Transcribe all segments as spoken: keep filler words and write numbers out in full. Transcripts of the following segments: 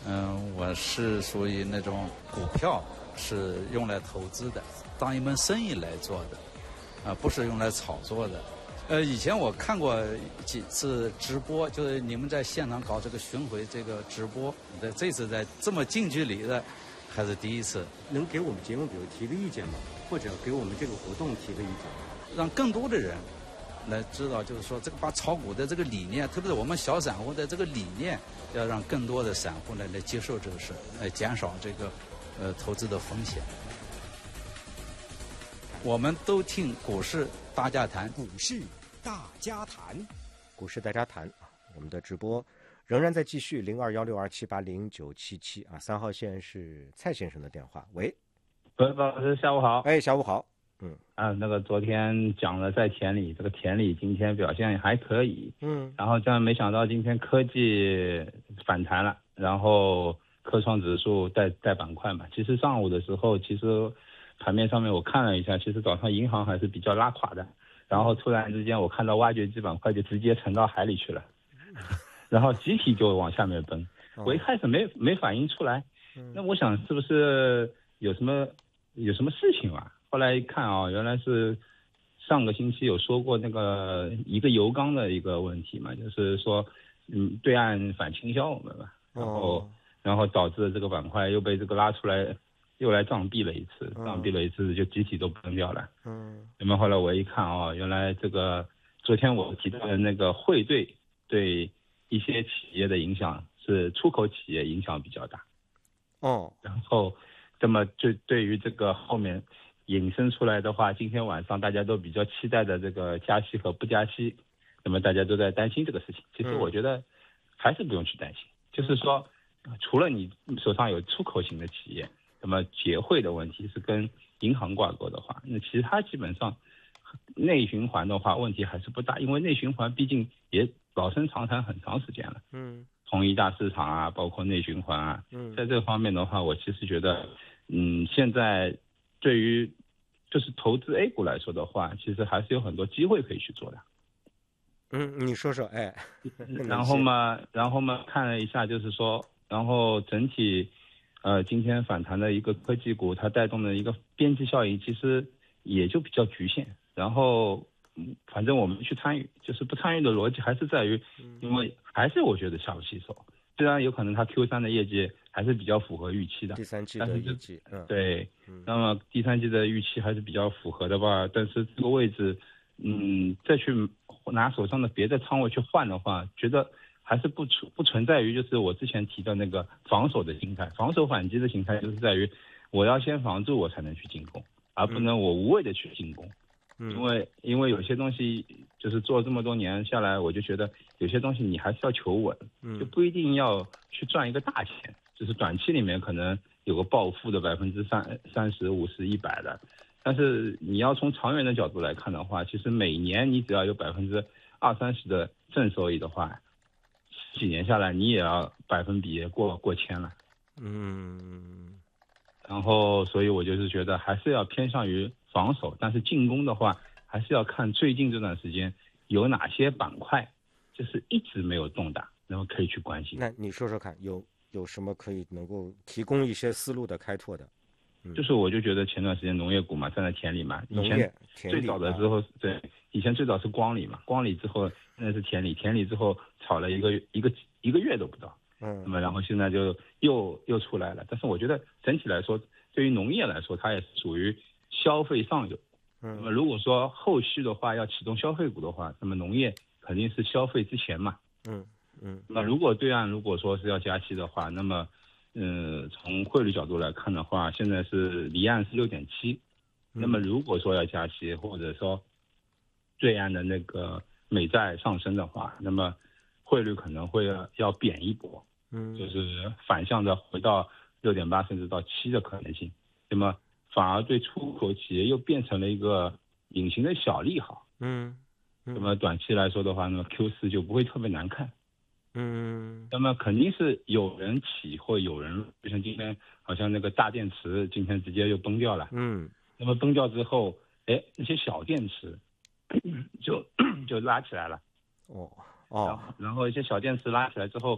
嗯，我是属于那种股票是用来投资的，当一门生意来做的，啊、呃，不是用来炒作的。呃，以前我看过几次直播，就是你们在现场搞这个巡回这个直播，这这次在这么近距离的，还是第一次。 能给我们节目比如提个意见吗？或者给我们这个活动提个意见， 让更多的人来知道，就是说这个把炒股的这个理念，特别是我们小散户的这个理念，要让更多的散户来来接受这个事，来减少这个呃投资的风险。我们都听股市大家谈， 股市大家谈，股市大家谈啊！我们的直播仍然在继续，零二幺六二七八零九七七啊，三号线是蔡先生的电话。喂， 喂，包老师，下午好。 哎，下午好。嗯啊，那个昨天讲了在田里，这个田里今天表现还可以。 嗯， 然后这样没想到今天科技反弹了，然后科创指数带带板块嘛。其实上午的时候，其实盘面上面我看了一下，其实早上银行还是比较拉垮的。然后突然之间，我看到挖掘机板块就直接沉到海里去了，然后集体就往下面奔。我一开始没没反应出来，那我想是不是有什么有什么事情啊？后来一看啊，原来是上个星期有说过那个一个油缸的一个问题嘛，就是说嗯对岸反倾销我们嘛，然后、哦、然后导致这个板块又被这个拉出来。又来撞壁了一次，撞壁了一次就集体都崩掉了。嗯，那么后来我一看啊、哦，原来这个昨天我提到的那个汇兑对一些企业的影响是出口企业影响比较大。 哦， 然后这么就对于这个后面引申出来的话，今天晚上大家都比较期待的这个加息和不加息，那么大家都在担心这个事情。其实我觉得还是不用去担心，嗯、就是说除了你手上有出口型的企业。那么结汇的问题是跟银行挂钩的话，那其他基本上内循环的话问题还是不大，因为内循环毕竟也老生常谈很长时间了。 嗯， 同一大市场啊，包括内循环啊， 嗯， 在这方面的话，我其实觉得，嗯，现在对于就是投资 A 股来说的话，其实还是有很多机会可以去做的。 嗯，你说说，哎， 然后嘛，然后嘛，看了一下，就是说，然后整体。呃，今天反弹的一个科技股，它带动的一个边际效应，其实也就比较局限。然后，反正我们去参与，就是不参与的逻辑还是在于，因为还是我觉得下不去手。虽然有可能它 Q 三的业绩还是比较符合预期的， 第三季的业绩，嗯， 对，那么第三季的预期还是比较符合的吧。但是这个位置，嗯，再去拿手上的别的仓位去换的话，觉得。还是不存不存在于就是我之前提的那个防守的心态，防守反击的心态就是在于我要先防住我才能去进攻，而不能我无谓的去进攻。嗯，因为因为有些东西就是做这么多年下来，我就觉得有些东西你还是要求稳，就不一定要去赚一个大钱，就是短期里面可能有个暴富的百分之三三十、五十、一百的，但是你要从长远的角度来看的话，其实每年你只要有百分之二三十的正收益的话。几年下来，你也要百分比过过千了， 嗯， 然后所以我就是觉得还是要偏向于防守，但是进攻的话，还是要看最近这段时间有哪些板块就是一直没有动的，然后可以去关心。 那你说说看，有有什么可以能够提供一些思路的开拓的？ 嗯、就是我就觉得前段时间农业股嘛，站在田里嘛，以前最早的时候，对，以前最早是光里嘛，光里之后现在是田里，田里之后炒了一个一个一个月都不到， 嗯， 那么然后现在就又又出来了。但是我觉得整体来说，对于农业来说，它也是属于消费上游。 嗯， 那么如果说后续的话要启动消费股的话，那么农业肯定是消费之前嘛。 嗯嗯。 那如果对岸如果说是要加息的话，那么呃，从汇率角度来看的话，现在是离岸是六点七，那么如果说要加息，或者说对岸的那个美债上升的话，那么汇率可能会要贬一波， 嗯， 就是反向的回到六点八甚至到七的可能性，那么反而对出口企业又变成了一个隐形的小利好， 嗯， 那么短期来说的话呢 ，Q 四就不会特别难看。 嗯， 那么肯定是有人起或有人，就像今天好像那个大电池今天直接就崩掉了， 嗯， 那么崩掉之后，哎，那些小电池就就拉起来了， 哦哦， 然后一些小电池拉起来之后，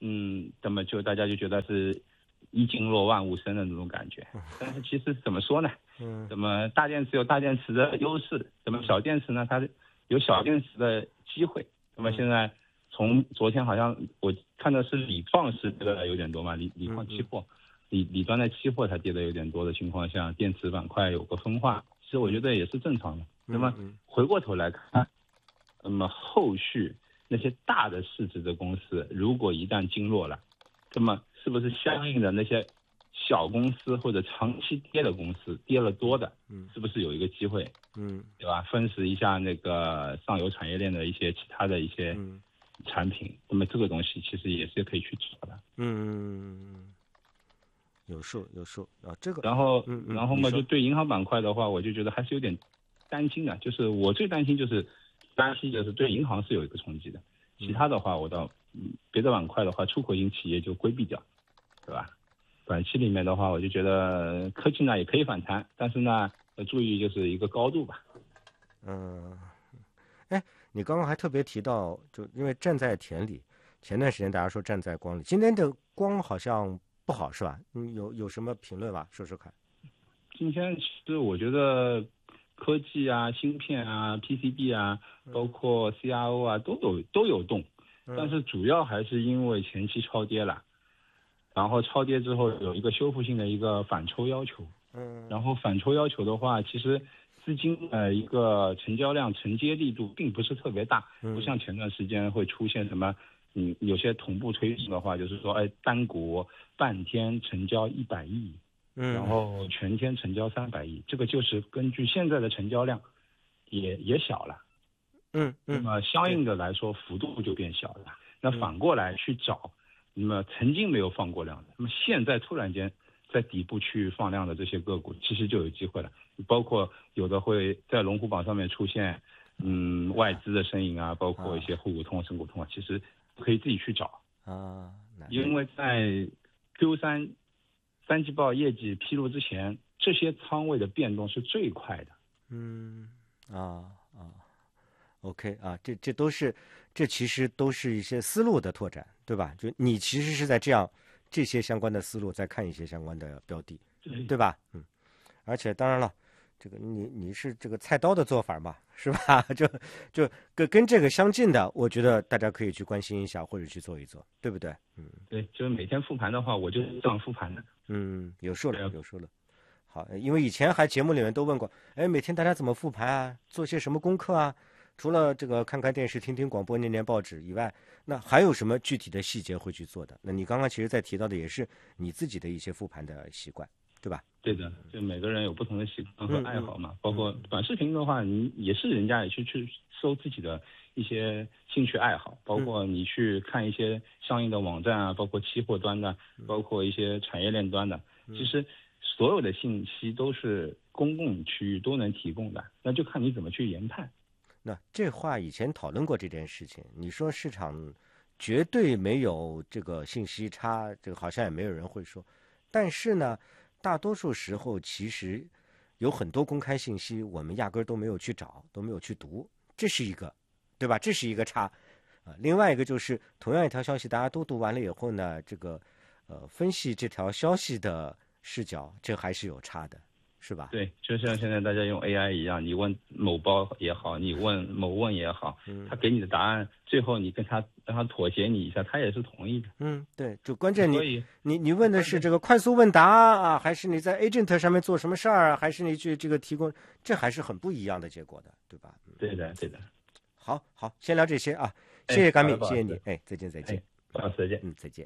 嗯，那么就大家就觉得是一金落万物生的那种感觉。但是其实怎么说呢？嗯，怎么大电池有大电池的优势，怎么小电池呢？它有小电池的机会。那么现在从昨天好像我看到是锂矿是跌的有点多嘛，锂锂矿期货，锂锂端的期货它跌的有点多的情况下，电池板块有个分化，其实我觉得也是正常的。那么回过头来看，那么后续那些大的市值的公司，如果一旦经落了，那么是不是相应的那些小公司或者长期跌的公司，跌了多的，是不是有一个机会，嗯，对吧？分食一下那个上游产业链的一些其他的一些产品，那么这个东西其实也是可以去找的。 嗯，有数有数啊，这个。 然后，嗯、然后嘛，就对银行板块的话，我就觉得还是有点担心的。就是我最担心就是担心就是对银行是有一个冲击的，其他的话我倒，嗯，别的板块的话，出口型企业就规避掉，对吧？短期里面的话，我就觉得科技呢也可以反弹，但是呢，要注意就是一个高度吧。 嗯，哎，你刚刚还特别提到，就因为站在田里，前段时间大家说站在光里，今天的光好像不好是吧？嗯，有有什么评论吧？说说看。 今天其实我觉得科技啊、芯片啊、P C B 啊，包括 C R O 啊，都有都有动，但是主要还是因为前期超跌了。然后超跌之后有一个修复性的一个反抽要求，嗯，然后反抽要求的话，其实资金呃一个成交量承接力度并不是特别大，不像前段时间会出现什么，嗯，有些同步推送的话，就是说，哎，单股半天成交一百亿，嗯，然后全天成交三百亿，这个就是根据现在的成交量也也小了，嗯，那么相应的来说幅度就变小了，那反过来去找。那么曾经没有放过量的，那么现在突然间在底部区域放量的这些个股，其实就有机会了。包括有的会在龙虎榜上面出现，嗯，外资的身影啊，包括一些沪股通、深股通啊，其实可以自己去找啊。因为在 Q 三三季报业绩披露之前，这些仓位的变动是最快的。 嗯，啊啊。OK 啊，这这都是，这其实都是一些思路的拓展，对吧？就你其实是在这样这些相关的思路，在看一些相关的标的，对吧？嗯，而且当然了，这个你你是这个菜刀的做法嘛，是吧？就就跟跟这个相近的，我觉得大家可以去关心一下，或者去做一做，对不对？嗯， 对，就是每天复盘的话，我就这样复盘的。 嗯，有数了，有数了。好，因为以前还节目里面都问过，哎，每天大家怎么复盘啊？做些什么功课啊？除了这个看看电视、听听广播、念念报纸以外，那还有什么具体的细节会去做的？那你刚刚其实在提到的也是你自己的一些复盘的习惯，对吧？ 对的，就每个人有不同的习惯和爱好嘛。嗯嗯、包括短视频的话，你也是人家也去去搜自己的一些兴趣爱好，包括你去看一些相应的网站啊，包括期货端的，包括一些产业链端的，其实所有的信息都是公共区域都能提供的，那就看你怎么去研判。 那这话以前讨论过这件事情，你说市场绝对没有这个信息差，这个好像也没有人会说。但是呢，大多数时候其实有很多公开信息我们压根儿都没有去找，都没有去读，这是一个，对吧？这是一个差啊。另外一个就是同样一条消息，大家都读完了以后呢，这个呃分析这条消息的视角，这还是有差的。是吧？ 对，就像现在大家用 A I 一样，你问某包也好，你问某问也好，嗯、他给你的答案，最后你跟他让他妥协你一下，他也是同意的。 嗯，对，就关键你你你问的是这个快速问答啊，还是你在 agent 上面做什么事儿啊，还是你去这个提供，这还是很不一样的结果的，对吧？ 嗯、对的，对的。 好好，先聊这些啊，谢谢甘敏，谢谢你，哎，再见，再见， 好，再见， 嗯，再见。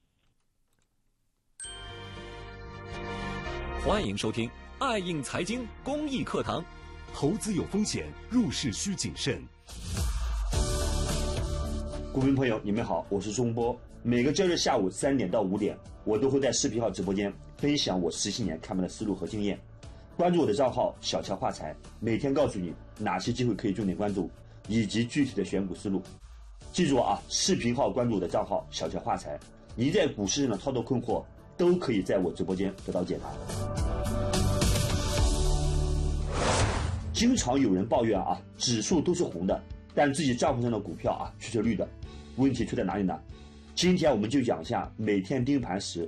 欢迎收听爱映财经公益课堂， 投资有风险，入市需谨慎。 股民朋友，你们好，我是钟波。每个周日下午三点到五点，我都会在视频号直播间分享我十七年看盘的思路和经验。关注我的账号小乔话财，每天告诉你哪些机会可以重点关注，以及具体的选股思路。记住啊，视频号关注我的账号小乔话财，你在股市上的操作困惑都可以在我直播间得到解答。经常有人抱怨啊，指数都是红的，但自己账户上的股票啊却是绿的。问题出在哪里呢？ 今天我们就讲一下每天盯盘时